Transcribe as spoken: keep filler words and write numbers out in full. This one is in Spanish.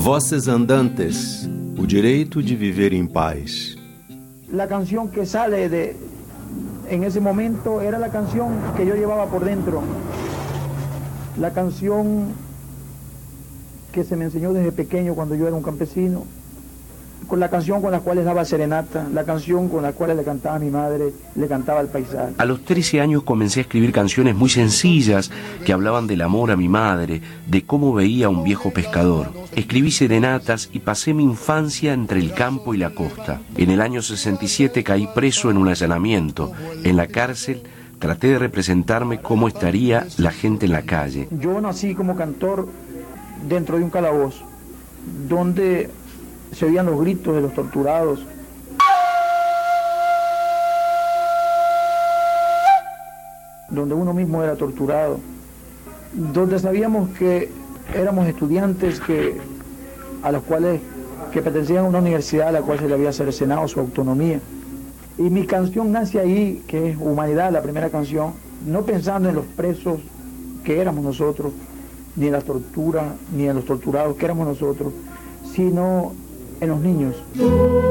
Voces Andantes, o direito de viver em paz. La canción que sale de, en ese momento era la canción que yo llevaba por dentro, la canción que se me enseñó desde pequeño cuando yo era un campesino, con la canción con la cual les daba serenata, la canción con la cual le cantaba a mi madre, le cantaba al paisaje. A los trece años comencé a escribir canciones muy sencillas que hablaban del amor a mi madre, de cómo veía a un viejo pescador. Escribí serenatas y pasé mi infancia entre el campo y la costa. En el año sesenta y siete caí preso en un allanamiento. En la cárcel traté de representarme cómo estaría la gente en la calle. Yo nací como cantor dentro de un calabozo, donde se oían los gritos de los torturados. Donde uno mismo era torturado. Donde sabíamos que éramos estudiantes que, a los cuales que pertenecían a una universidad a la cual se le había cercenado su autonomía. Y mi canción nace ahí, que es Humanidad, la primera canción, no pensando en los presos que éramos nosotros, ni en la tortura, ni en los torturados que éramos nosotros, sino en los niños.